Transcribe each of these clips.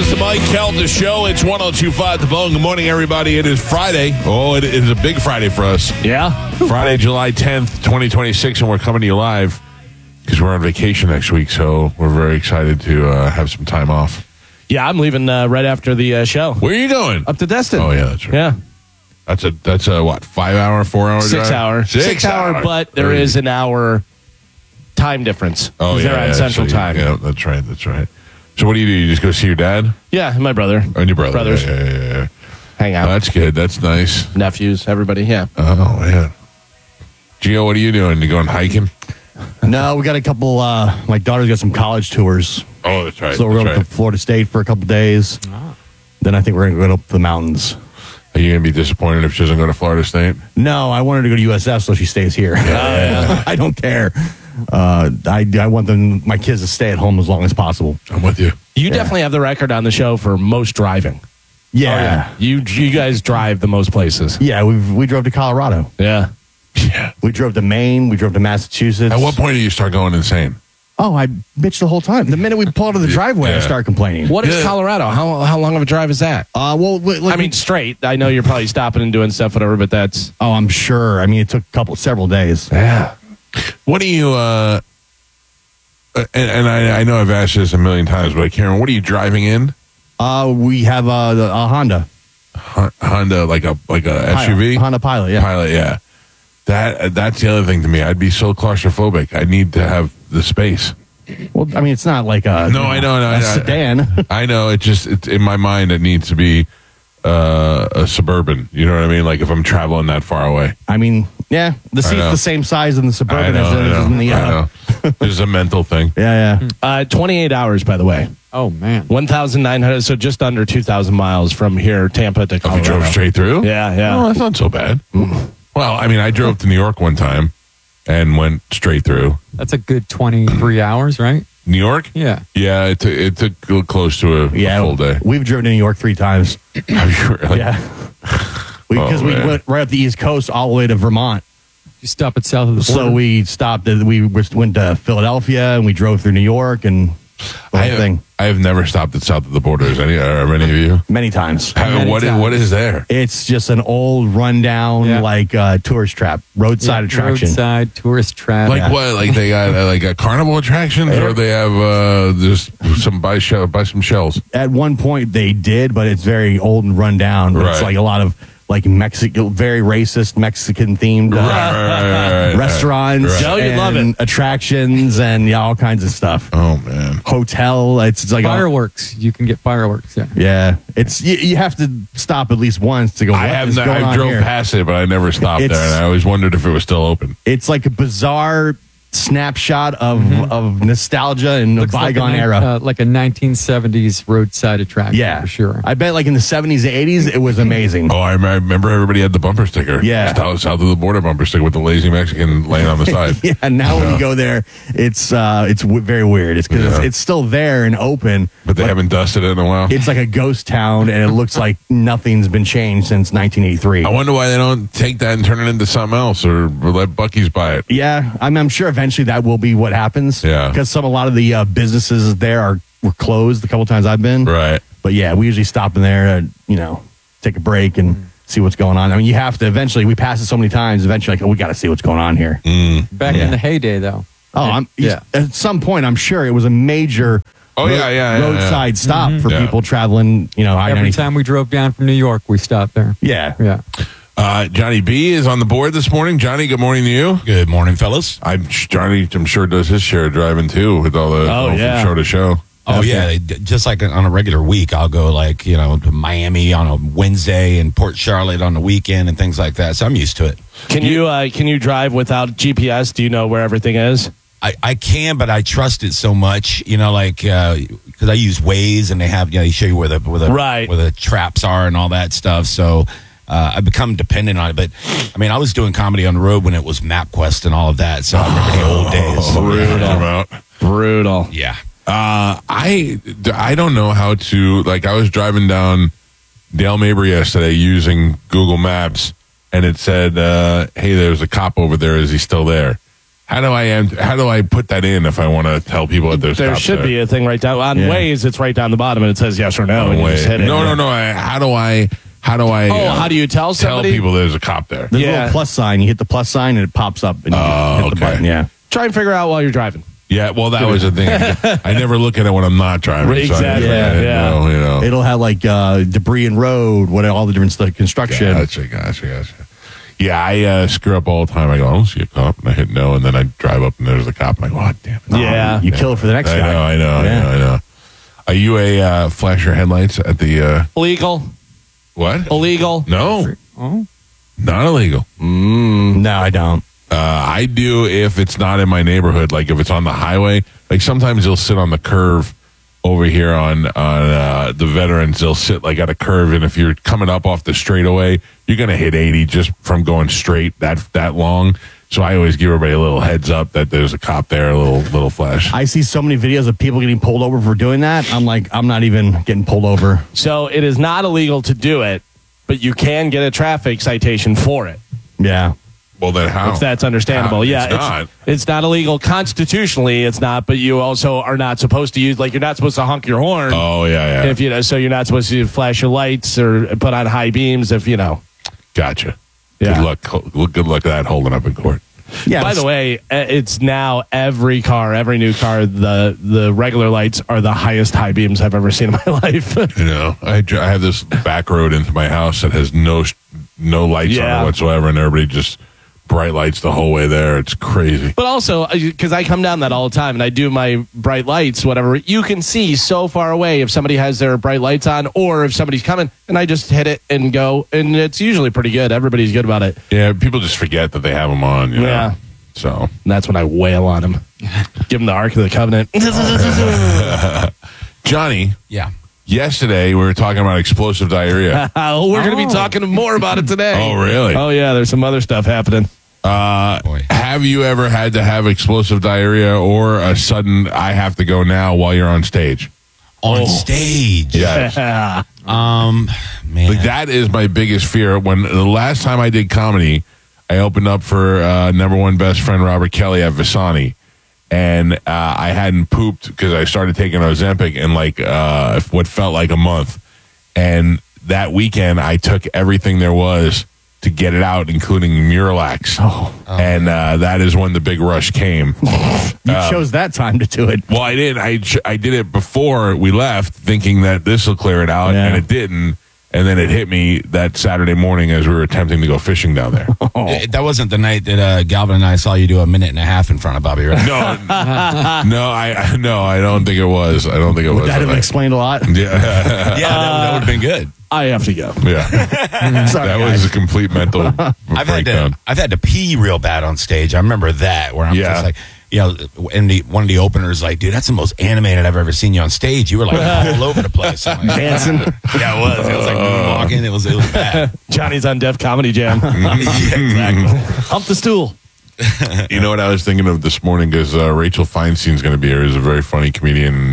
It's the Mike Kelton Show. It's 102.5 The Bone. Good morning, everybody. It is Friday. Oh, it is a big Friday for us. Yeah. Friday, July 10th, 2026, and we're coming to you live because we're on vacation next week, so we're very excited to have some time off. Yeah, I'm leaving right after the show. Where are you going? Up to Destin. Oh, yeah, that's right. Yeah. That's a what, 5 hour, 4 hour 6 drive? hour. 6 hour, but there is an hour time difference. Oh, yeah. They're on Central Time. Yeah, that's right. So what do? You just go see your dad? Yeah, and my brother. And your brother. Brothers. Yeah. Hang out. Oh, that's good. That's nice. Nephews, everybody, yeah. Oh, man. Gio, what are you doing? You going hiking? No, we got a couple, my daughter's got some college tours. Oh, that's right. So we're going to Florida State for a couple days. Then I think we're going to go up the mountains. Are you going to be disappointed if she doesn't go to Florida State? No, I want her to go to USF so she stays here. I don't care. I want my kids to stay at home as long as possible. I'm with you. You definitely have the record on the show for most driving. Yeah. You guys drive the most places. Yeah, we drove to Colorado. Yeah. Yeah. We drove to Maine. We drove to Massachusetts. At what point do you start going insane? Oh, I bitched the whole time. The minute we pull out of the driveway, I start complaining. What is Colorado? How long of a drive is that? Straight. I know you're probably stopping and doing stuff, whatever, but that's... Oh, I'm sure. I mean, it took several days. Yeah. What do you, and I know I've asked this a million times, but Karen, what are you driving in? We have a Honda. Honda, like a SUV? Honda Pilot, yeah. Pilot, yeah. That's the other thing to me. I'd be so claustrophobic. I need to have the space. Well, I mean, it's not like a sedan. I know. It's in my mind. It needs to be a Suburban. You know what I mean? Like if I'm traveling that far away. I mean, yeah, the seat's the same size in the Suburban as it is in the. I know. It's a mental thing. Yeah. 28 hours, by the way. Oh man, 1,900. So just under 2,000 miles from here, Tampa to Colorado. You drove straight through? Yeah. Oh, that's not so bad. Well, I mean, I drove to New York one time and went straight through. that's a good 23 hours, right? New York? Yeah. Yeah, it took close to a full day. We've driven to New York 3 times. Have you really? Yeah. Because we went right up the East Coast all the way to Vermont. You stop at south of the border. So we stopped. We went to Philadelphia and we drove through New York and the whole thing. I have never stopped at south of the border. Are any of you? Many times. What is there? It's just an old rundown tourist trap, roadside attraction. Roadside tourist trap. Like what? Like they got like a carnival attractions, or they have just some buy some shells. At one point they did, but it's very old and run down. Right. It's like a lot of like Mexican, very racist Mexican themed restaurants. Right. Joe, you'd love it. Attractions and all kinds of stuff. Oh man, hotel. It's like fireworks. You can get fireworks there. Yeah, it's you have to stop at least once to go. I drove past it, but I never stopped there, and I always wondered if it was still open. It's like a bizarre snapshot of nostalgia and a bygone era. Like a 1970s roadside attraction, Yeah, for sure. I bet like in the 70s, 80s, it was amazing. Oh, I remember everybody had the bumper sticker. Yeah. South of the border bumper sticker with the lazy Mexican laying on the side. Yeah, now when you go there, it's very weird. It's because it's still there and open. But they haven't dusted it in a while. It's like a ghost town, and it looks like nothing's been changed since 1983. I wonder why they don't take that and turn it into something else, or let Buc-ee's buy it. Yeah, I'm sure eventually that will be what happens. Yeah. Because a lot of the businesses there were closed a couple times I've been. Right. But yeah, we usually stop in there to, take a break and see what's going on. I mean, you have to eventually, we pass it so many times, eventually, we got to see what's going on here. Back in the heyday, though. Oh, at some point, I'm sure it was a major roadside stop for people traveling, Every time we drove down from New York, we stopped there. Yeah. Johnny B is on the board this morning. Johnny, good morning to you. Good morning, fellas. Johnny, I'm sure, does his share of driving, too, with all the from show to show. Oh, yeah. Just like on a regular week, I'll go to Miami on a Wednesday and Port Charlotte on the weekend and things like that. So I'm used to it. Can you drive without GPS? Do you know where everything is? I can, but I trust it so much, because I use Waze and they have, they show you where the traps are and all that stuff. So I've become dependent on it. But I mean, I was doing comedy on the road when it was MapQuest and all of that. So I remember the old days. Brutal. Yeah. I don't know how to, I was driving down Dale Mabry yesterday using Google Maps, and it said, hey, there's a cop over there. Is he still there? How do I put that in if I want to tell people that there's there cops should there? be a thing right down on Waze. It's right down the bottom and it says yes or no. And you just hit it. No. How do I? How do you tell somebody? Tell people there's a cop there. There's a little plus sign. You hit the plus sign and it pops up. And you hit the button. Yeah. Try and figure out while you're driving. Yeah, well, that was the thing. I never look at it when I'm not driving. Exactly. So I didn't know. It'll have like debris and road, all the different stuff, construction. Gotcha. Yeah, I screw up all the time. I go, I don't see a cop, and I hit no, and then I drive up and there's a cop. I'm like, oh, damn it. Yeah. You kill it for the next guy. I know. Are you a flash your headlights at the... Illegal. What? Illegal. No. Oh. Not illegal. No, I don't. I do if it's not in my neighborhood, like if it's on the highway. Like sometimes they'll sit on the curve over here on the Veterans. They'll sit like at a curve, and if you're coming up off the straightaway, you're going to hit 80 just from going straight that long. So I always give everybody a little heads up that there's a cop there, a little flash. I see so many videos of people getting pulled over for doing that. I'm like, I'm not even getting pulled over. So it is not illegal to do it, but you can get a traffic citation for it. Yeah. Well, then how? If that's understandable. It's not illegal constitutionally. It's not, but you also are not supposed to use, like, you're not supposed to honk your horn. Oh, yeah. If so you're not supposed to flash your lights or put on high beams if. Gotcha. Yeah. Good luck at that holding up in court. Yeah. By the way, it's now every new car, the regular lights are the highest high beams I've ever seen in my life. I have this back road into my house that has no lights on it whatsoever, and everybody just bright lights the whole way there. It's crazy. But also, because I come down that all the time and I do my bright lights, whatever, you can see so far away if somebody has their bright lights on or if somebody's coming, and I just hit it and go, and it's usually pretty good. Everybody's good about it. Yeah, people just forget that they have them on. Yeah. So. And that's when I wail on them. Give them the Ark of the Covenant. Johnny. Yeah. Yesterday, we were talking about explosive diarrhea. We're going to be talking more about it today. Oh, really? Oh, yeah. There's some other stuff happening. Have you ever had to have explosive diarrhea or a sudden I have to go now while you're on stage? On stage? Yes. Man. Like, that is my biggest fear. When the last time I did comedy, I opened up for number one best friend Robert Kelly at Visani. And I hadn't pooped because I started taking Ozempic in what felt like a month. And that weekend, I took everything there was to get it out, including Miralax. And that is when the big rush came. You chose that time to do it. Well, I didn't. I did it before we left, thinking that this will clear it out, and it didn't. And then it hit me that Saturday morning as we were attempting to go fishing down there. That wasn't the night that Galvin and I saw you do a minute and a half in front of Bobby, right? I don't think it was. I don't think it was. That would have explained a lot. Yeah, that would have been good. I have to go. Yeah, Sorry, that was a complete mental breakdown. I've had to pee real bad on stage. I remember that where I'm just like, and one of the openers like, dude, that's the most animated I've ever seen you on stage. You were like all over the place, like, dancing. Yeah, it was. It was like moonwalking. It was bad. Johnny's on Def Comedy Jam. Yeah, exactly. Hump the stool. You know what I was thinking of this morning? Because Rachel Feinstein's going to be here. She's a very funny comedian.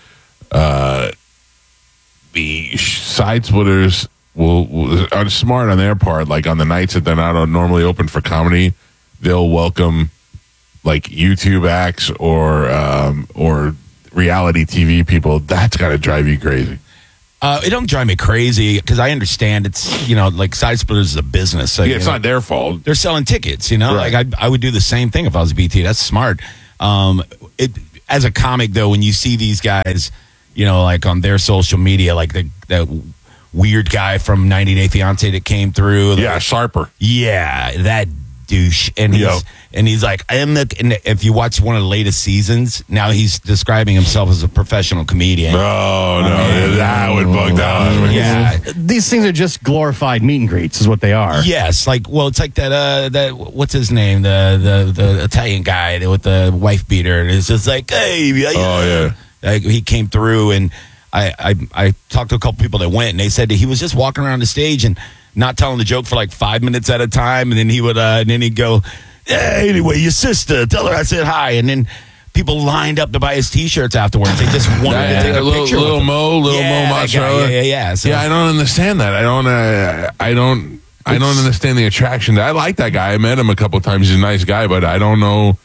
The Side Splitters are smart on their part. Like on the nights that they're not normally open for comedy, they'll welcome like YouTube acts or reality TV people. That's got to drive you crazy. It don't drive me crazy because I understand it's, like Side Splitters is a business. So, it's not their fault. They're selling tickets, Right. Like I would do the same thing if I was BT. That's smart. As a comic though, when you see these guys, like on their social media, like the weird guy from 90 Day Fiance that came through. Sharper. Yeah, that douche. And he's like, and if you watch one of the latest seasons, now he's describing himself as a professional comedian. Oh, no, that would bug down. Yeah. These things are just glorified meet and greets is what they are. Yes, it's like that what's his name? The Italian guy with the wife beater. And it's just like, hey, he came through, and I talked to a couple people that went, and they said that he was just walking around the stage and not telling the joke for like 5 minutes at a time, and then he'd go, hey, anyway, your sister, tell her I said hi, and then people lined up to buy his T-shirts afterwards. They just wanted to take a picture. Little Mo Mozzarella. Yeah. So, I don't understand that. I don't understand the attraction. I like that guy. I met him a couple of times. He's a nice guy, but I don't know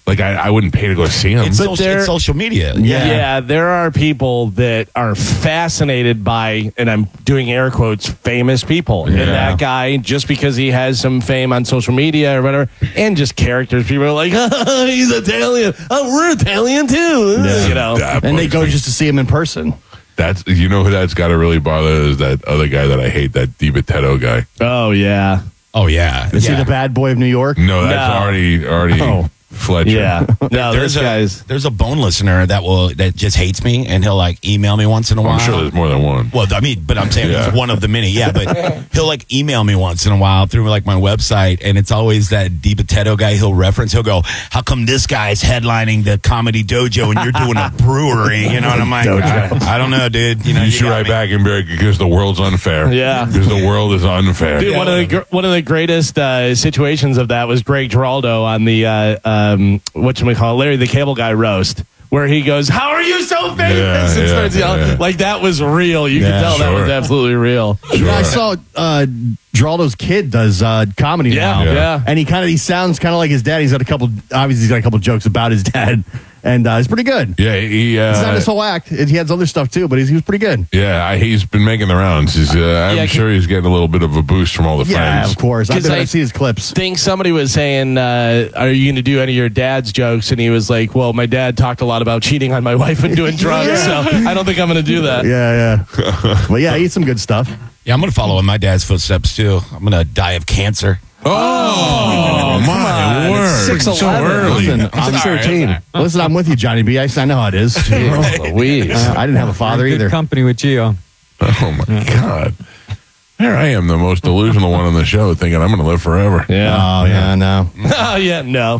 Like I wouldn't pay to go see him. It's social media. Yeah, there are people that are fascinated by, and I'm doing air quotes, famous people. Yeah. And that guy, just because he has some fame on social media or whatever, and just characters, people are like, oh, he's Italian. Oh, we're Italian too. Yeah. You know. And they go just to see him in person. That's, you know who that's got to really bother is that other guy that I hate, that DiBitetto guy. Oh, yeah. Oh, yeah. Is he the bad boy of New York? No, that's already Fletcher. Yeah. No, there's a Bone listener that just hates me, and he'll like email me once in a while. I'm sure there's more than one. Well, I mean, but I'm saying it's one of the many. Yeah, but he'll like email me once in a while through like my website, and it's always that DiBitetto guy he'll reference. He'll go, how come this guy's headlining the Comedy Dojo and you're doing a brewery? You know, and I'm like, I don't know, dude. You know, you should write back and be like, because the world's unfair. Yeah. Because the world is unfair. Dude, one of the greatest situations of that was Greg Giraldo on the whatchamacallit, Larry the Cable Guy roast, where he goes, how are you so famous? And starts yelling. Like, that was real. You can tell that was absolutely real. Sure. Yeah, I saw Giraldo's kid does comedy now. Yeah. And he sounds kind of like his dad. He's got a couple jokes about his dad. And it's pretty good. Yeah, it's not his whole act. He has other stuff too, but he was pretty good. Yeah, he's been making the rounds. I'm sure he's getting a little bit of a boost from all the friends. Yeah, of course. I've seen his clips. I think somebody was saying, are you going to do any of your dad's jokes? And he was like, well, my dad talked a lot about cheating on my wife and doing drugs, so I don't think I'm going to do that. Yeah. Well, yeah, he eats some good stuff. Yeah, I'm going to follow in my dad's footsteps too. I'm going to die of cancer. Oh, my word. It's 6:11. So early. Listen, I'm 13. Listen, I'm with you, Johnny B. I know how it is. Louise. I didn't have a father Good either. company with Gio. Oh, my God. There I am, the most delusional one on the show, thinking I'm going to live forever. Yeah. Oh, yeah, no. Oh, yeah, no.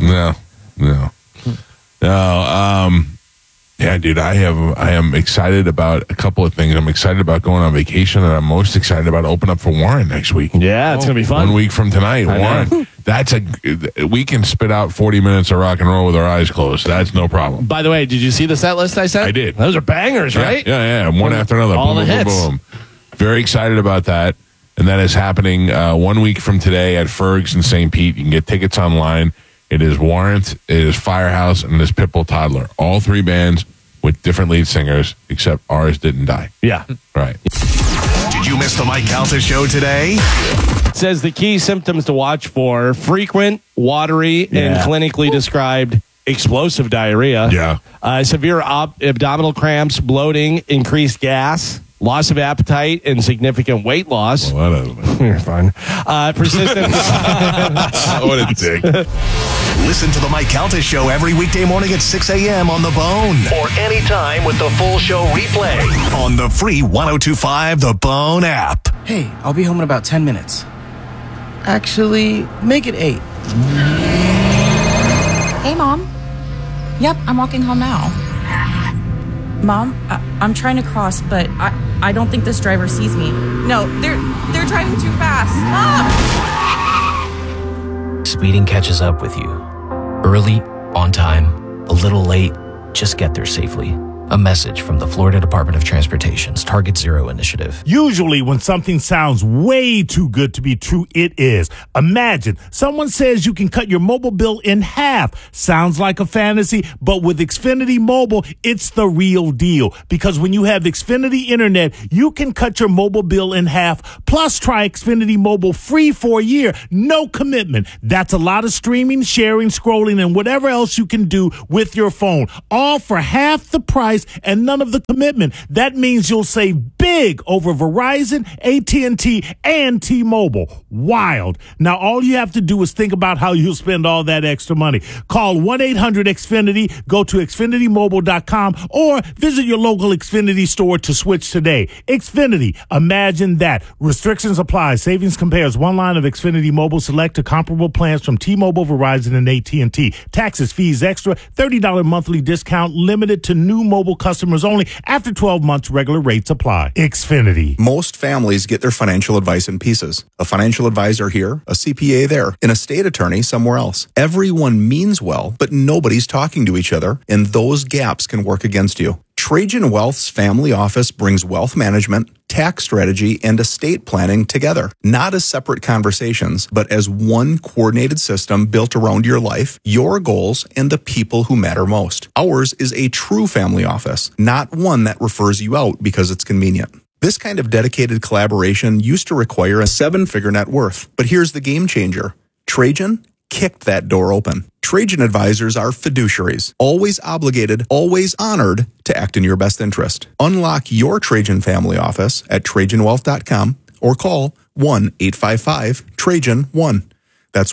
No. Yeah, dude, I am excited about a couple of things. I'm excited about going on vacation, and I'm most excited about opening up for Warren next week. Yeah, it's going to be fun. 1 week from tonight, Warren. We can spit out 40 minutes of rock and roll with our eyes closed. That's no problem. By the way, did you see the set list I sent? I did. Those are bangers, right? Yeah. One after another. All boom, the boom, hits. boom, boom. Very excited about that. And that is happening 1 week from today at Ferg's in St. Pete. You can get tickets online. It is Warrant, it is Firehouse, and it is Pitbull Toddler. All three bands with different lead singers, except ours didn't die. Yeah. Right. Did you miss the Mike Calta show today? It says the key symptoms to watch for: frequent, watery, and clinically described explosive diarrhea. Yeah. Severe abdominal cramps, bloating, increased gas, loss of appetite, and significant weight loss. Well, You're fine. Persistent. what a dick. Listen to the Mike Calta show every weekday morning at 6 a.m. on The Bone. Or anytime with the full show replay on the free 102.5 The Bone app. Hey, I'll be home in about 10 minutes. Actually, make it 8. Hey, Mom. Yep, I'm walking home now. Mom, I'm trying to cross, but I don't think this driver sees me. No, they're driving too fast. Mom! Speeding catches up with you. Early, on time, a little late, just get there safely. A message from the Florida Department of Transportation's Target Zero initiative. Usually when something sounds way too good to be true, it is. Imagine someone says you can cut your mobile bill in half. Sounds like a fantasy, but with Xfinity Mobile, it's the real deal. Because when you have Xfinity Internet, you can cut your mobile bill in half. Plus, try Xfinity Mobile free for a year. No commitment. That's a lot of streaming, sharing, scrolling, and whatever else you can do with your phone. All for half the price and none of the commitment. That means you'll save big over Verizon, AT&T, and T-Mobile. Wild. Now, all you have to do is think about how you'll spend all that extra money. Call 1-800-XFINITY, go to XfinityMobile.com, or visit your local Xfinity store to switch today. Xfinity. Imagine that. Restrictions apply. Savings compares one line of Xfinity Mobile select to comparable plans from T-Mobile, Verizon, and AT&T. Taxes, fees, extra, $30 monthly discount, limited to new mobile customers only. After 12 months, regular rates apply. Xfinity. Most families get their financial advice in pieces. A financial advisor here, a CPA there, an estate attorney somewhere else. Everyone means well, but nobody's talking to each other, and those gaps can work against you. Trajan Wealth's family office brings wealth management, tax strategy, and estate planning together, not as separate conversations, but as one coordinated system built around your life, your goals, and the people who matter most. Ours is a true family office, not one that refers you out because it's convenient. This kind of dedicated collaboration used to require a 7-figure net worth, but here's the game changer. Trajan kicked that door open. Trajan advisors are fiduciaries, always obligated, always honored to act in your best interest. Unlock your Trajan family office at TrajanWealth.com or call 1-855-TRAJAN-1. That's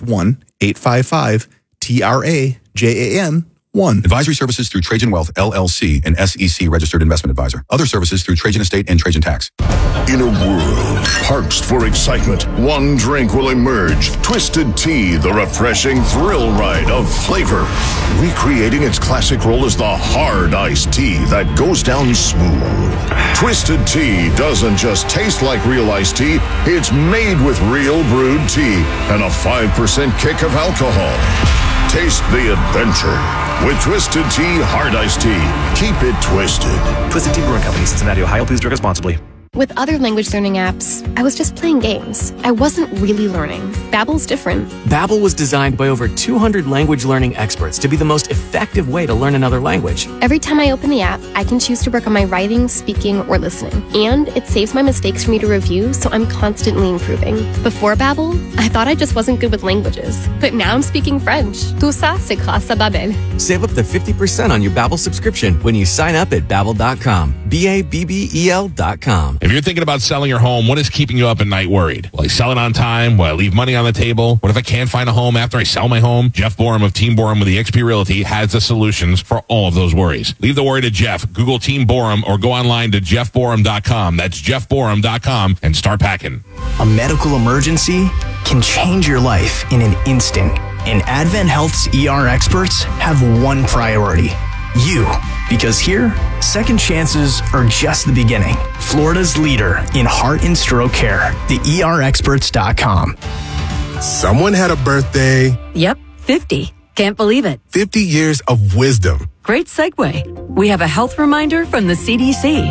1-855-TRAJAN-1. Advisory services through Trajan Wealth, LLC, an SEC registered investment advisor. Other services through Trajan Estate and Trajan Tax. In a world parched for excitement, one drink will emerge. Twisted Tea, the refreshing thrill ride of flavor. Recreating its classic role as the hard iced tea that goes down smooth. Twisted Tea doesn't just taste like real iced tea, it's made with real brewed tea and a 5% kick of alcohol. Taste the adventure with Twisted Tea Hard Iced Tea. Keep it twisted. Twisted Tea Brewing Company, Cincinnati, Ohio. Please drink responsibly. With other language learning apps, I was just playing games. I wasn't really learning. Babbel's different. Babbel was designed by over 200 language learning experts to be the most effective way to learn another language. Every time I open the app, I can choose to work on my writing, speaking, or listening. And it saves my mistakes for me to review, so I'm constantly improving. Before Babbel, I thought I just wasn't good with languages. But now I'm speaking French. Tout ça, c'est grâce à Babbel. Save up to 50% on your Babbel subscription when you sign up at Babbel.com. Babbel.com. If you're thinking about selling your home, what is keeping you up at night worried? Will I sell it on time? Will I leave money on the table? What if I can't find a home after I sell my home? Jeff Borum of Team Borum with eXp Realty has the solutions for all of those worries. Leave the worry to Jeff. Google Team Borum or go online to jeffborum.com. That's jeffborum.com and start packing. A medical emergency can change your life in an instant. And Advent Health's ER experts have one priority. You. Because here, second chances are just the beginning. Florida's leader in heart and stroke care, theerexperts.com. Someone had a birthday. Yep, 50. Can't believe it. 50 years of wisdom. Great segue. We have a health reminder from the CDC.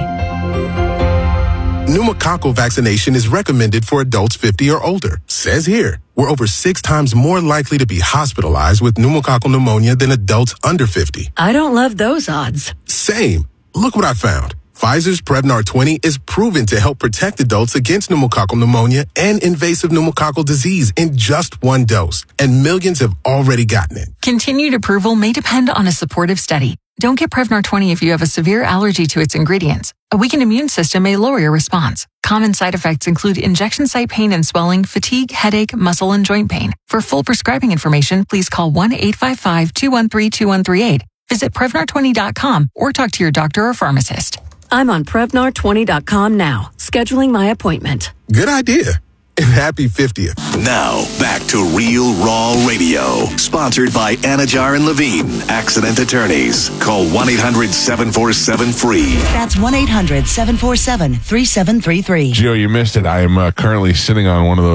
Pneumococcal vaccination is recommended for adults 50 or older. Says here, we're over 6 times more likely to be hospitalized with pneumococcal pneumonia than adults under 50. I don't love those odds. Same. Look what I found. Pfizer's Prevnar 20 is proven to help protect adults against pneumococcal pneumonia and invasive pneumococcal disease in just 1 dose. And millions have already gotten it. Continued approval may depend on a supportive study. Don't get Prevnar 20 if you have a severe allergy to its ingredients. A weakened immune system may lower your response. Common side effects include injection site pain and swelling, fatigue, headache, muscle, and joint pain. For full prescribing information, please call 1-855-213-2138. Visit Prevnar20.com or talk to your doctor or pharmacist. I'm on Prevnar20.com now, scheduling my appointment. Good idea. And happy 50th. Now, back to Real Raw Radio. Sponsored by Anajar and Levine, accident attorneys. Call 1-800-747-FREE. That's 1-800-747-3733. Gio, you missed it. I am currently sitting on one of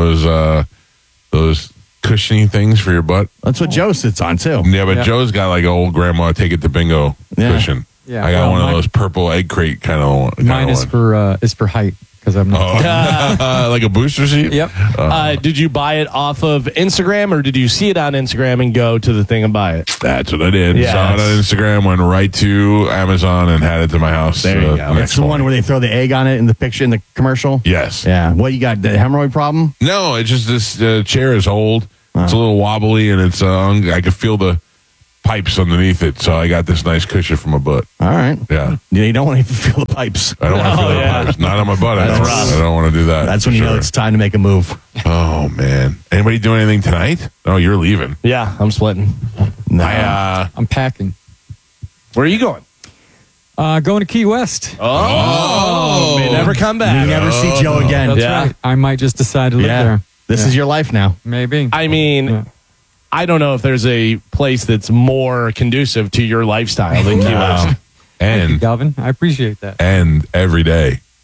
those cushiony things for your butt. That's what Joe sits on, too. Yeah, but Joe's got like an old grandma take it to bingo cushion. Yeah, I got one of those purple egg crate kind of one. Mine is for height. Because I'm not like a booster seat. Yep. Did you buy it off of Instagram, or did you see it on Instagram and go to the thing and buy it? That's what I did. Yeah. Saw it on Instagram, went right to Amazon, and had it to my house. There you go. That's the one where they throw the egg on it in the picture in the commercial? Yes. Yeah. What, you got, the hemorrhoid problem? No, it's just this chair is old. It's a little wobbly, and it's I could feel the pipes underneath it, so I got this nice cushion for my butt. All right. Yeah. You don't want to feel the pipes. I don't want to feel the pipes. Not on my butt. I don't want to do that. That's when you know it's time to make a move. Oh, man. Anybody doing anything tonight? Oh, you're leaving. Yeah, I'm splitting. No. I'm packing. Where are you going? Going to Key West. Oh. May never come back. You never see Joe again. That's right. I might just decide to live there. This is your life now. Maybe. I mean, I don't know if there's a place that's more conducive to your lifestyle than Key West. And Thank you, Galvin. I appreciate that. And every day.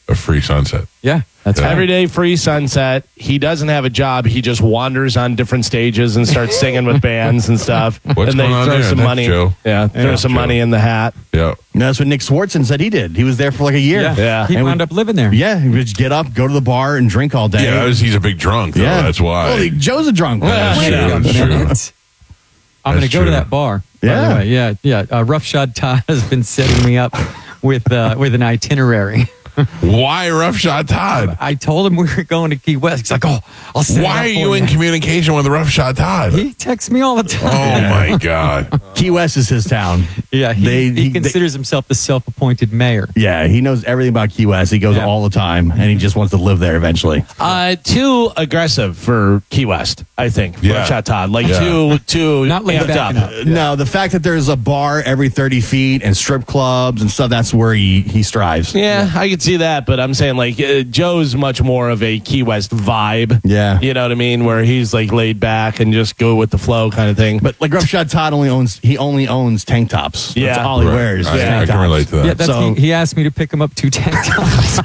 a free sunset. Yeah, that's right. Every day, free sunset. He doesn't have a job. He just wanders on different stages and starts singing with bands and stuff. What's and they going on throw there? some That's money. Joe. Yeah, throw some money in the hat. Yeah. And that's what Nick Swartzen said he did. He was there for like a year. Yeah. He And wound up living there. Yeah, he would just get up, go to the bar, and drink all day. Yeah, he's a big drunk, though. Yeah. That's why. Well, Joe's a drunk. That's Wait true. a That's true. minute. I'm going That's to go to true. that bar. By Yeah. the way. Yeah. Roughshod Todd has been setting me up with an itinerary. Why Roughshod Todd? I told him we were going to Key West. He's like, "Oh, I'll set it Why up are for you in communication with Roughshod Todd? He texts me all the time. Oh my God. Key West is his town. Yeah, he considers himself the self-appointed mayor. Yeah, he knows everything about Key West. He goes all the time, and he just wants to live there eventually. Too aggressive for Key West, I think. Yeah. Roughshod Todd. Like Yeah. too Not laid amped back up. enough. No, the fact that there's a bar every 30 feet and strip clubs and stuff, that's where he strives. Yeah, I could see that, but I'm saying like Joe's much more of a Key West vibe. Yeah. You know what I mean? Where he's like laid back and just go with the flow kind of thing. But like Roughshod Todd only owns tank tops. That's Yeah. all he Right. wears. I tank can tops. relate to that. Yeah, that's, So- he asked me to pick him up 2 tank tops.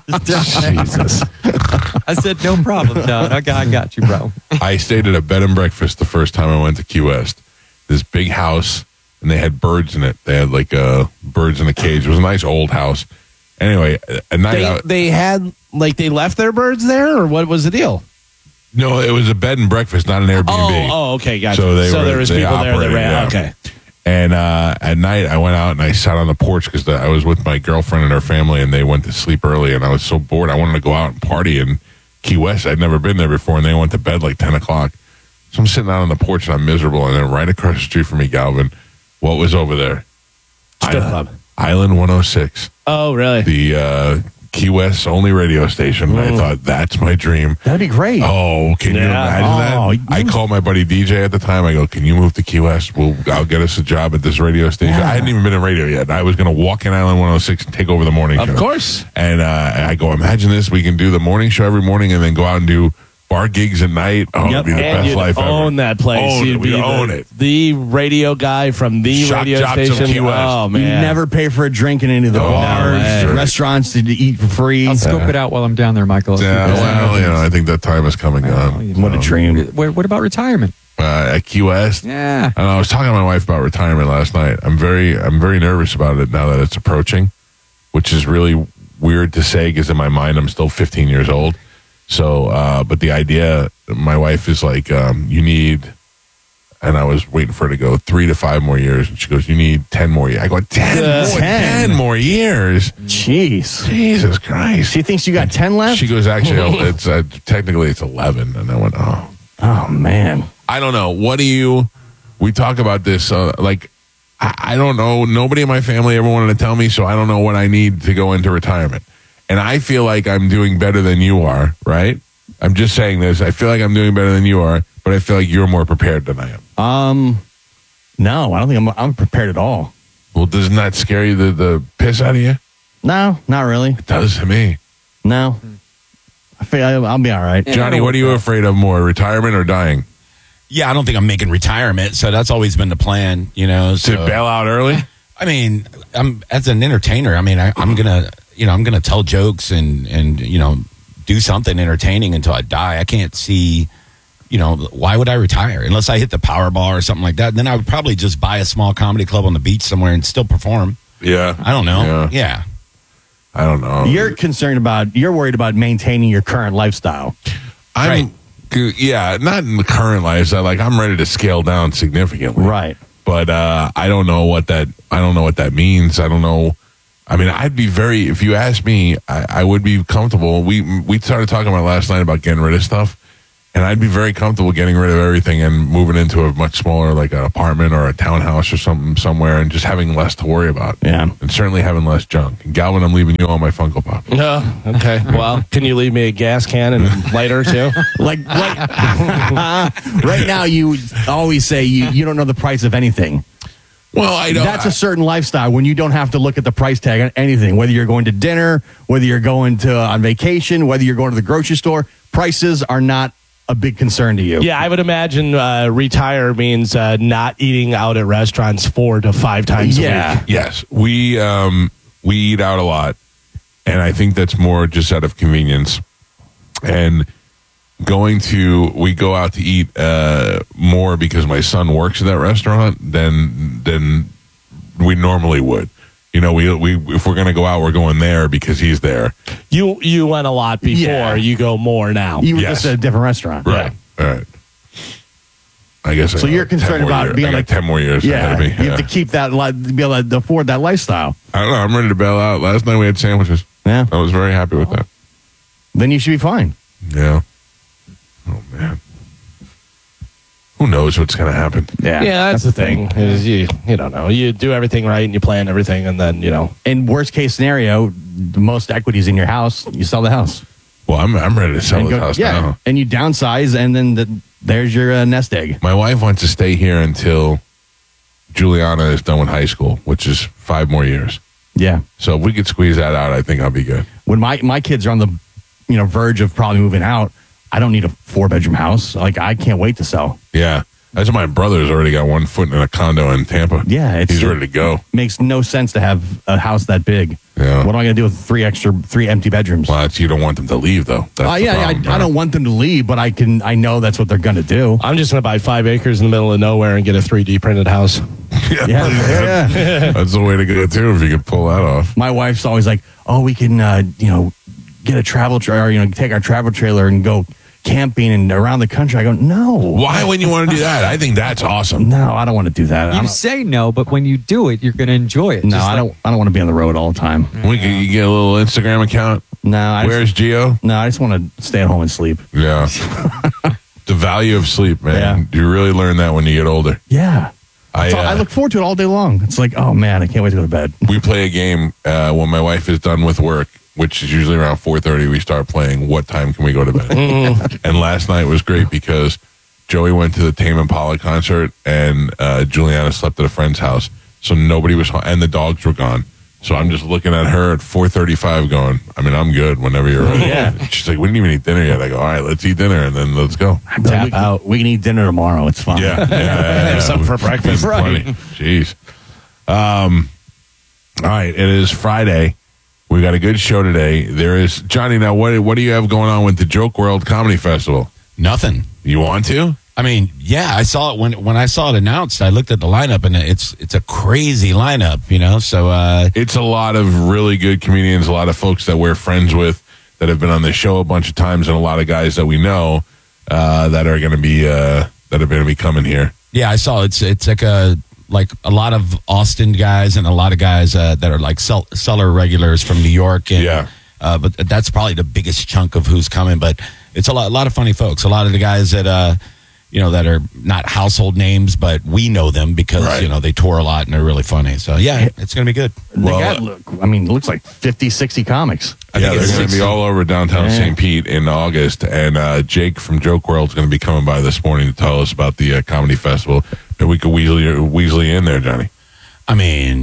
Jesus. I said, no problem, Todd. I got you, bro. I stayed at a bed and breakfast the first time I went to Key West. This big house, and they had birds in it. They had like birds in a cage. It was a nice old house. Anyway, at night, They had like they left their birds there, or what was the deal? no, it was a bed and breakfast, not an Airbnb. Oh, okay, gotcha. So there was people there that operated, ran. yeah. Okay. And at night, I went out and I sat on the porch because I was with my girlfriend and her family, and they went to sleep early. And I was so bored, I wanted to go out and party in Key West. I'd never been there before, and they went to bed like 10 o'clock. So I'm sitting out on the porch and I'm miserable. And then right across the street from me, Galvin, what was over there? Strip club. Island 106, Oh, really? the Key West's only radio station. I thought, that's my dream. That'd be great. Oh, can you imagine that? I called my buddy DJ at the time. I go, can you move to Key West? I'll get us a job at this radio station. I hadn't even been in radio yet. I was going to walk in Island 106 and take over the morning show. Of course. And I go, imagine this. We can do the morning show every morning and then go out and do bar gigs at night. Oh, it'd be the And best you'd life own ever. that place. Own it. You'd We'd be own it. the radio guy from the Shock radio jocks of station. Key West. Oh, You man. never pay for a drink in any of the bars, man. restaurants to eat for free. I'll scope it out while I'm down there, Michael. Yeah, well, I think that time has come and gone. What a dream. What about retirement? At Key West. Yeah. And I was talking to my wife about retirement last night. I'm very nervous about it now that it's approaching, which is really weird to say because in my mind I'm still 15 years old. So, but the idea, my wife is like, you need, and I was waiting for her to go 3 to 5 more years, and she goes, you need 10 more years. I go, 10 more years. Jeez. Jesus Christ. She thinks you got 10 left? She goes, actually, it's technically it's 11, and I went, Oh, man. I don't know. We talk about this, I don't know. Nobody in my family ever wanted to tell me, so I don't know what I need to go into retirement. And I feel like I'm doing better than you are, right? I'm just saying this. I feel like I'm doing better than you are, but I feel like you're more prepared than I am. No, I don't think I'm prepared at all. Well, doesn't that scare you, the piss out of you? No, not really. It does to me. No. I feel I'll be all right. Johnny, what are you afraid of more, retirement or dying? Yeah, I don't think I'm making retirement, so that's always been the plan, To bail out early? I mean, I'm as an entertainer. I mean, I'm gonna tell jokes and do something entertaining until I die. I can't see, why would I retire unless I hit the Powerball or something like that? Then I would probably just buy a small comedy club on the beach somewhere and still perform. Yeah, I don't know. Yeah. I don't know. You're worried about maintaining your current lifestyle. Yeah, not in the current lifestyle. Like I'm ready to scale down significantly. Right. But I don't know what that means. I don't know. I mean, if you ask me, I would be comfortable. We started talking about last night about getting rid of stuff, and I'd be very comfortable getting rid of everything and moving into a much smaller, like an apartment or a townhouse or something somewhere, and just having less to worry about. Yeah. And certainly having less junk. And Galvin, I'm leaving you all my Funko Pop. Oh, okay. Well, can you leave me a gas can and lighter too? Right now, you always say you don't know the price of anything. Well, I don't. That's a certain lifestyle when you don't have to look at the price tag on anything, whether you're going to dinner, whether you're going on vacation, whether you're going to the grocery store. Prices are not a big concern to you. Yeah, I would imagine retire means not eating out at restaurants 4 to 5 times a week. Yes, we eat out a lot, And I think that's more just out of convenience. And we go out to eat more because my son works at that restaurant than we normally would. You know, we if we're going to go out, we're going there because he's there. You went a lot before. Yeah. You go more now. You were just at a different restaurant. Right. Yeah. All right. I guess. So you're concerned about being like 10 more years ahead of me. You have to keep that, to be able to afford that lifestyle. I don't know. I'm ready to bail out. Last night we had sandwiches. Yeah. I was very happy with that. Then you should be fine. Yeah. Oh, man. Who knows what's going to happen? Yeah, that's the thing. Is you don't know. You do everything right and you plan everything, and then, In worst case scenario, the most equity's in your house, you sell the house. Well, I'm ready to sell the house now. And you downsize, and then there's your nest egg. My wife wants to stay here until Juliana is done with high school, which is 5 more years. Yeah. So if we could squeeze that out, I think I'll be good. When my kids are on the verge of probably moving out, I don't need a 4-bedroom house. Like, I can't wait to sell. Yeah. That's why my brother's already got 1 foot in a condo in Tampa. Yeah. He's ready to go. Makes no sense to have a house that big. Yeah. What am I going to do with 3 empty bedrooms? Well, you don't want them to leave, though. That's the problem, I don't want them to leave, but I know that's what they're going to do. I'm just going to buy 5 acres in the middle of nowhere and get a 3D printed house. Yeah. That's the way to go, too, if you could pull that off. My wife's always like, oh, we can, get a travel trailer, take our travel trailer and go camping and around the country. I go, no. Why wouldn't you want to do that? I think that's awesome. No, I don't want to do that. You say no, but when you do it, you're going to enjoy it. No, I don't want to be on the road all the time. You get a little Instagram account? No. Where's Gio? No, I just want to stay at home and sleep. Yeah. The value of sleep, man. Yeah. You really learn that when you get older. Yeah. I look forward to it all day long. It's like, oh, man, I can't wait to go to bed. We play a game when my wife is done with work, which is usually around 4:30. We start playing, what time can we go to bed? And last night was great because Joey went to the Tame Impala concert and Juliana slept at a friend's house. So nobody was home, and the dogs were gone. So I'm just looking at her at 4:35 going, I'm good whenever you're ready. Yeah. She's like, we didn't even eat dinner yet. I go, all right, let's eat dinner and then let's go. Tap out. We can eat dinner tomorrow. It's fine. Yeah. Something for breakfast. Right. Jeez. All right. It is Friday. We got a good show today. There is Johnny. Now, what do you have going on with the Joke World Comedy Festival? Nothing. You want to? I mean, yeah, I saw it when I saw it announced. I looked at the lineup, and it's a crazy lineup, So it's a lot of really good comedians, a lot of folks that we're friends with that have been on the show a bunch of times, and a lot of guys that we know that are going to be coming here. Yeah, I saw it's like a lot of Austin guys and a lot of guys that are like cellar regulars from New York. And, but that's probably the biggest chunk of who's coming. But it's a lot of funny folks. A lot of the guys that that are not household names, but we know them because they tour a lot and they're really funny. So yeah, it's going to be good. It looks like 50, 60 comics. They're going to be all over downtown St. Pete in August, and Jake from Joke World is going to be coming by this morning to tell us about the comedy festival. Maybe we could weasel in there, Johnny. I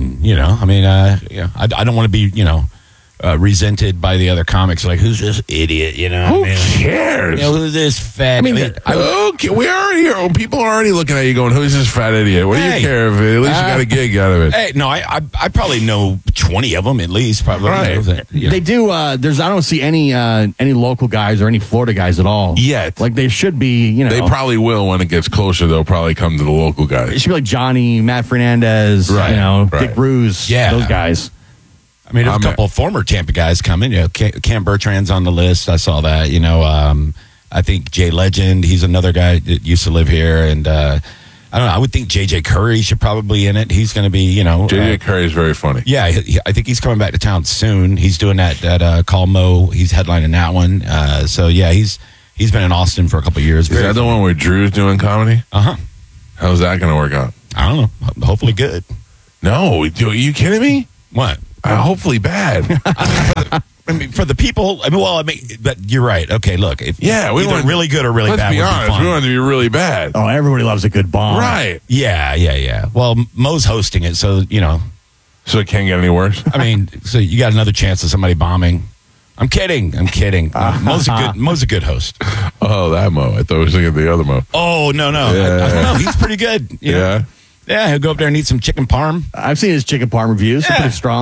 don't want to be, resented by the other comics. Like, who's this idiot? Who cares? Who's this fat? Okay, we already here. People are already looking at you, going, "Who's this fat idiot?" What do you care if at least you got a gig out of it? Hey, no, I probably know 20 of them at least. Probably, right? They do. I don't see any local guys or any Florida guys at all yet. Like they should be. They probably will when it gets closer. They'll probably come to the local guys. It should be like Johnny, Matt Fernandez, Dick Ruse, those guys. I mean, there's a couple of former Tampa guys coming. Cam Bertrand's on the list. I saw that. I think Jay Legend, he's another guy that used to live here. And I don't know. I would think JJ Curry should probably in it. He's going to be, JJ Curry is very funny. Yeah, I think he's coming back to town soon. He's doing that Call Mo. He's headlining that one. So yeah, he's been in Austin for a couple of years. Is that the one where Drew's doing comedy? Uh-huh. How's that going to work out? I don't know. Hopefully good. No, are you kidding me? What? Hopefully bad. For the people, but you're right. Okay, look, if we want really good or really bad. Let's be honest, we want it to be really bad. Oh, everybody loves a good bomb, right? Yeah. Well, Mo's hosting it, so so it can't get any worse. So you got another chance of somebody bombing. I'm kidding. Mo's a good host. Oh, that Mo. I thought I was thinking of the other Mo. Oh no, Yeah. He's pretty good. Yeah. Yeah, he'll go up there and eat some chicken parm. I've seen his chicken parm reviews. They're pretty strong.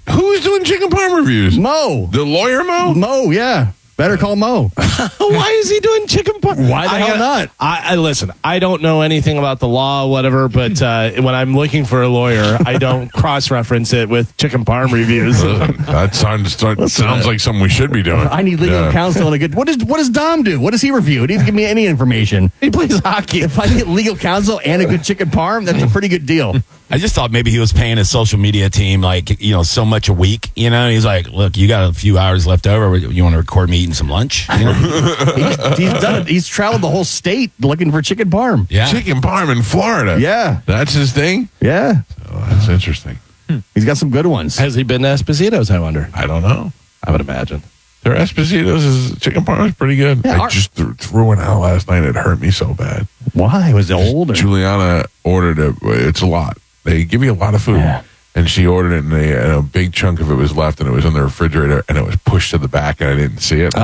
Who's doing chicken parm reviews? Mo. The lawyer Mo? Mo, yeah. Better call Mo. Why is he doing chicken parm? Why the hell not? I listen, I don't know anything about the law, whatever, but when I'm looking for a lawyer, I don't cross-reference it with chicken parm reviews. That sounds like something we should be doing. I need legal counsel and a good. What does Dom do? What does he review? He doesn't give me any information. He plays hockey. If I get legal counsel and a good chicken parm, that's a pretty good deal. I just thought maybe he was paying his social media team so much a week. He's like, look, you got a few hours left over. You want to record me eating some lunch? He's done it. He's traveled the whole state looking for chicken parm. Yeah, chicken parm in Florida. Yeah, that's his thing. Yeah, that's interesting. He's got some good ones. Has he been to Esposito's? I wonder. I don't know. I would imagine. Their Esposito's chicken parm is pretty good. Yeah, I just threw one out last night. It hurt me so bad. Why? Was it old? Juliana ordered it. It's a lot. They give you a lot of food. Yeah. And she ordered it, and a big chunk of it was left, and it was in the refrigerator, and it was pushed to the back, and I didn't see it. And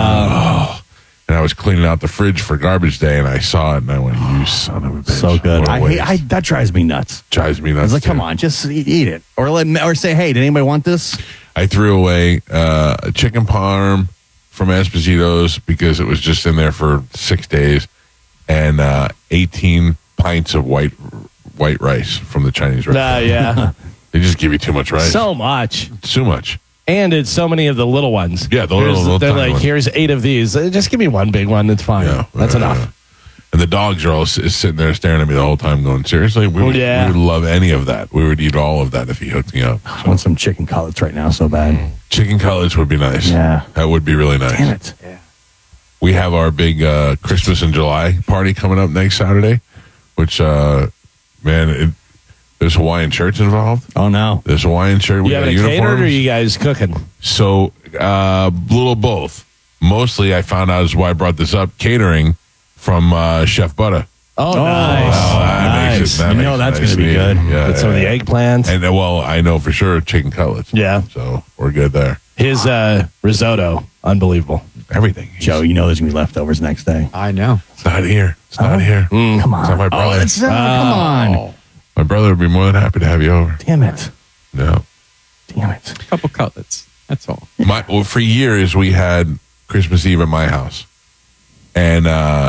I was cleaning out the fridge for garbage day, and I saw it, and I went, "You son of a bitch!" So good. What a waste. That drives me nuts. Drives me nuts. I was like, too. come on, just eat it, or say, hey, did anybody want this? I threw away a chicken parm from Esposito's because it was just in there for 6 days, and 18 pints of white rice from the Chinese restaurant. Yeah. They just give you too much rice. So much. Too much. And it's so many of the little ones. Yeah, the little they're tiny like, ones. here's 8 of these. Just give me one big one. It's fine. Yeah, That's enough. And the dogs are all sitting there staring at me the whole time going, seriously? We would love any of that. We would eat all of that if he hooked me up. I want some chicken cutlets right now so bad. Chicken cutlets would be nice. Yeah. That would be really nice. Damn it. Yeah. We have our big Christmas in July party coming up next Saturday, which, there's Hawaiian shirts involved. Oh, no. There's Hawaiian shirt. You having it catered or are you guys cooking? So, little both. Mostly, I found out is why I brought this up, catering from Chef Butter. Oh, nice. That makes it that's going to be good. Yeah, With some of the eggplants. And I know for sure chicken cutlets. Yeah. So we're good there. His risotto, unbelievable. Everything. Joe, you know there's going to be leftovers next day. I know. It's not here. It's not here. Come on. It's not my brother. Come on. My brother would be more than happy to have you over. Damn it. No. Damn it. A couple cutlets. That's all. For years, we had Christmas Eve at my house. And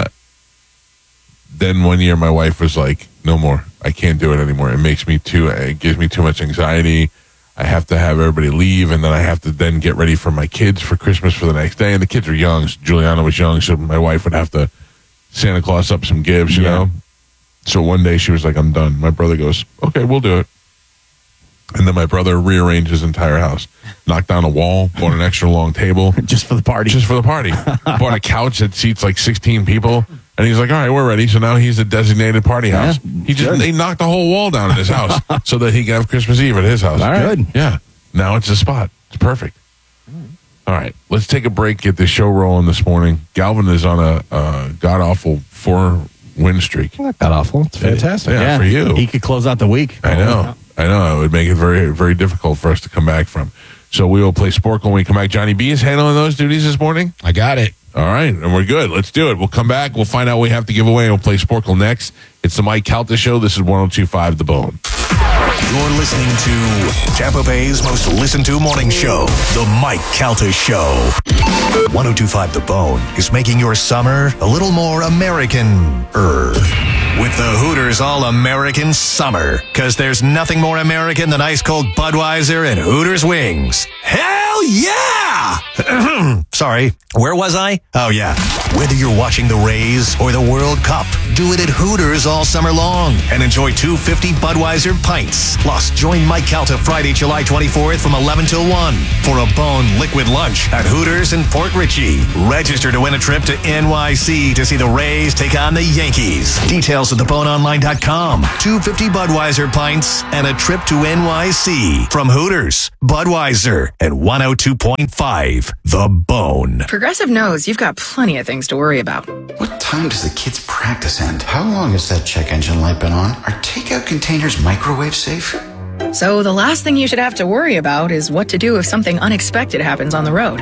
then one year, my wife was like, no more. I can't do it anymore. It gives me too much anxiety. I have to have everybody leave, and then I have to then get ready for my kids for Christmas for the next day. And the kids are young. So Juliana was young, so my wife would have to Santa Claus up some gifts, you know? So one day she was like, I'm done. My brother goes, okay, we'll do it. And then my brother rearranged his entire house, knocked down a wall, bought an extra long table. Just for the party. Bought a couch that seats like 16 people. And he's like, all right, we're ready. So now he's a designated party house. They knocked the whole wall down in his house so that he can have Christmas Eve at his house. All right. Good. Yeah. Now it's a spot. It's perfect. All right. Let's take a break, get the show rolling this morning. Galvin is on a god-awful 4-win streak. Not that awful. It's fantastic. Yeah, for you. He could close out the week. I know. It would make it very, very difficult for us to come back from. So we will play Sporkle when we come back. Johnny B is handling those duties this morning. I got it. All right, and we're good. Let's do it. We'll come back. We'll find out what we have to give away, and we'll play Sporkle next. It's the Mike Calta Show. This is 102.5 The Bone. You're listening to Tampa Bay's most listened to morning show, The Mike Calta Show. 102.5 The Bone is making your summer a little more American-er. With the Hooters All-American Summer. Because there's nothing more American than ice-cold Budweiser and Hooters wings. Hell yeah! Sorry, where was I? Oh, yeah. Whether you're watching the Rays or the World Cup, do it at Hooters all summer long and enjoy 250 Budweiser pints. Plus, join Mike Calta Friday, July 24th from 11 till 1 for a Bone Liquid Lunch at Hooters in Port Richey. Register to win a trip to NYC to see the Rays take on the Yankees. Details at theboneonline.com. 250 Budweiser pints and a trip to NYC from Hooters, Budweiser, and 102.5 The Bone. Progressive knows you've got plenty of things to worry about. What time does the kids' practice end? How long has that check engine light been on? Are takeout containers microwave safe? So the last thing you should have to worry about is what to do if something unexpected happens on the road.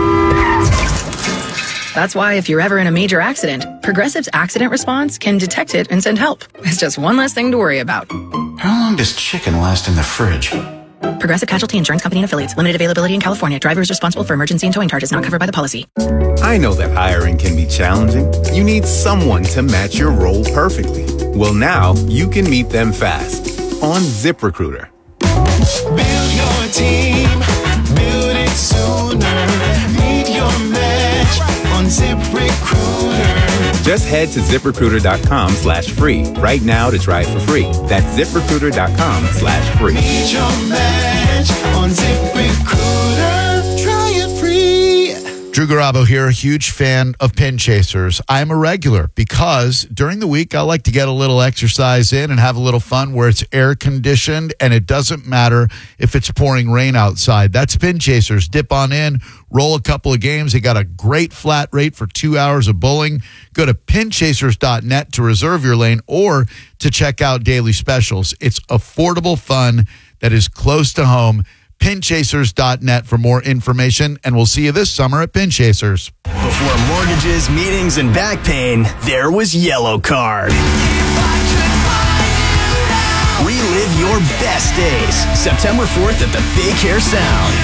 That's why if you're ever in a major accident, Progressive's accident response can detect it and send help. It's just one less thing to worry about. How long does chicken last in the fridge? Progressive Casualty Insurance Company and Affiliates. Limited availability in California. Driver is responsible for emergency and towing charges not covered by the policy. I know that hiring can be challenging. You need someone to match your role perfectly. Well, now you can meet them fast on ZipRecruiter. Build your team, build it sooner. Meet your match on ZipRecruiter. Just head to ZipRecruiter.com/free right now to try it for free. That's ZipRecruiter.com/free. Meet your match on ZipRecruiter. Try it free. Drew Garabo here, a huge fan of Pin Chasers. I'm a regular because during the week I like to get a little exercise in and have a little fun where it's air conditioned and it doesn't matter if it's pouring rain outside. That's Pin Chasers. Dip on in, roll a couple of games. They got a great flat rate for 2 hours of bowling. Go to pinchasers.net to reserve your lane or to check out daily specials. It's affordable fun that is close to home. Pinchasers.net for more information, and we'll see you this summer at Pin Chasers. Before mortgages, meetings, and back pain, there was Yellow Card. Relive your best days. September 4th at the Big Hair Sound.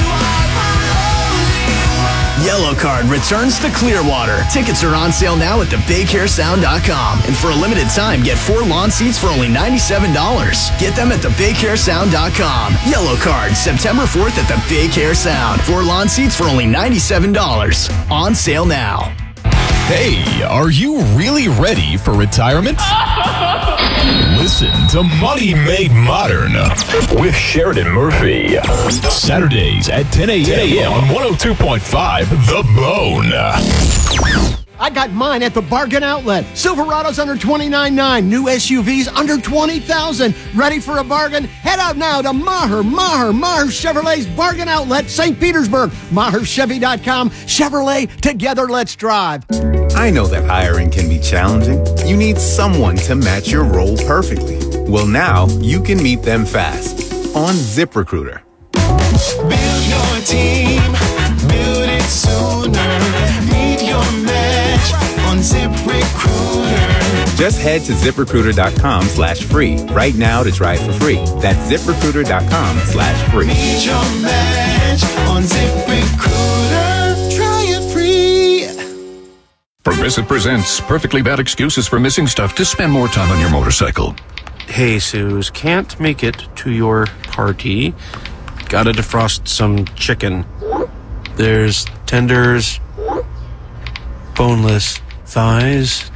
Yellow Card returns to Clearwater. Tickets are on sale now at thebighairsound.com. And for a limited time, get 4 lawn seats for only $97. Get them at thebighairsound.com. Yellow Card, September 4th at the Big Hair Sound. 4 lawn seats for only $97. On sale now. Hey, are you really ready for retirement? Listen to Money Made Modern with Sheridan Murphy. Saturdays at 10 a.m. on 102.5 The Bone. I got mine at the Bargain Outlet. Silverados under $29,900. New SUVs under $20,000. Ready for a bargain? Head out now to Maher Chevrolet's Bargain Outlet, St. Petersburg. MaherChevy.com. Chevrolet, together let's drive. I know that hiring can be challenging. You need someone to match your role perfectly. Well, now you can meet them fast on ZipRecruiter. Build your team, build it sooner. Meet your match on ZipRecruiter. Just head to ZipRecruiter.com/free right now to try it for free. That's ZipRecruiter.com/free. Meet your match on ZipRecruiter. Try it free. Progressive presents Perfectly Bad Excuses for Missing Stuff to Spend More Time on Your Motorcycle. Hey, Suze, can't make it to your party. Gotta defrost some chicken. There's tenders, boneless thighs.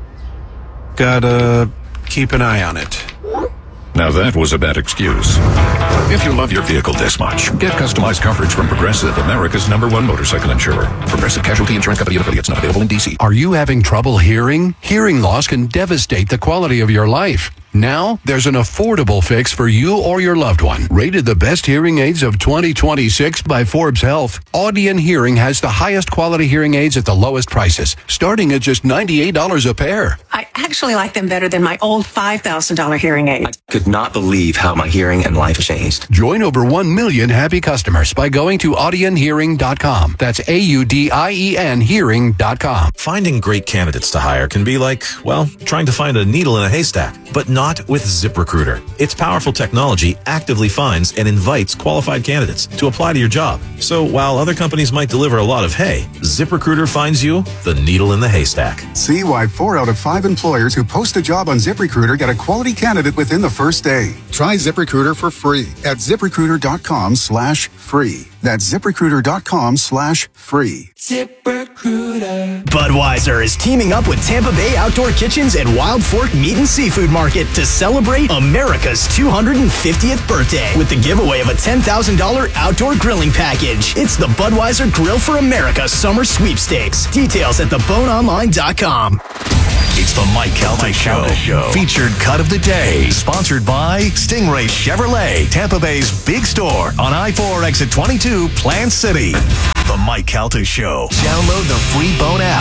Gotta keep an eye on it. Now that was a bad excuse. If you love your vehicle this much, get customized coverage from Progressive, America's #1 motorcycle insurer. Progressive Casualty Insurance Company and affiliates, not available in D.C. Are you having trouble hearing? Hearing loss can devastate the quality of your life. Now, there's an affordable fix for you or your loved one. Rated the best hearing aids of 2026 by Forbes Health, Audion Hearing has the highest quality hearing aids at the lowest prices, starting at just $98 a pair. I actually like them better than my old $5,000 hearing aid. I could not believe how my hearing and life changed. Join over 1 million happy customers by going to audionhearing.com. That's AUDIEN hearing.com. Finding great candidates to hire can be like, well, trying to find a needle in a haystack, but not with ZipRecruiter. Its powerful technology actively finds and invites qualified candidates to apply to your job. So while other companies might deliver a lot of hay, ZipRecruiter finds you the needle in the haystack. See why 4 out of 5 employers who post a job on ZipRecruiter get a quality candidate within the first day. Try ZipRecruiter for free at ZipRecruiter.com/free. That's ZipRecruiter.com/free. ZipRecruiter. Budweiser is teaming up with Tampa Bay Outdoor Kitchens and Wild Fork Meat and Seafood Market to celebrate America's 250th birthday with the giveaway of a $10,000 outdoor grilling package. It's the Budweiser Grill for America Summer Sweepstakes. Details at theboneonline.com. It's the Mike Calta Show. Featured cut of the day. Sponsored by Stingray Chevrolet, Tampa Bay's big store on I-4 exit 22, Plant City. The Mike Calta Show. Download the free Bone app.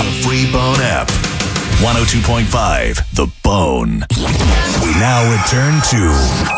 102.5 The Bone. We now return to